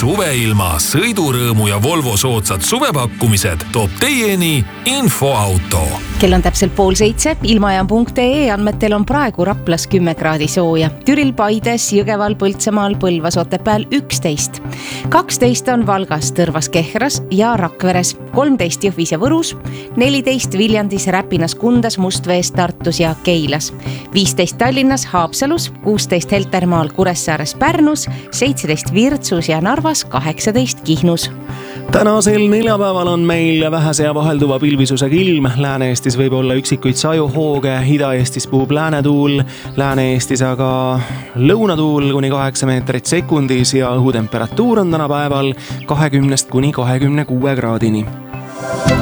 suveilma, sõidurõõmu ja Volvo soodsad suvepakkumised toob teieni Infoauto. Kell on täpselt 6:30. Ilmajaam.ee andmetel on praegu Raplas 10 kraadi sooja. Türil, Paides, Jõgeval, Põltsamaal, Põlvas, Otepääl 11. 12 on Valgas, Tõrvas, Kehras ja Rakveres. 13 Jõhvis ja Võrus. 14 Viljandis, Räpinas, Kundas, Mustvees, Tartus ja Keilas. 15 Tallinnas, Haapsalus. 16 Heltermaal, Kuressaares, Pärnus. 17 Virtsus ja Narvas, 18 Kihnus. Tänasel neljapäeval on meil vähese ja vahelduva pilvisusega ilm. Lääne-Eestis võib olla üksikuid sajuhooge, Ida-Eestis puhub läänetuul, Lääne-Eestis aga lõunatuul kuni 8 meetrit sekundis ja õhutemperatuur on tänapäeval 20 kuni 26 kraadini.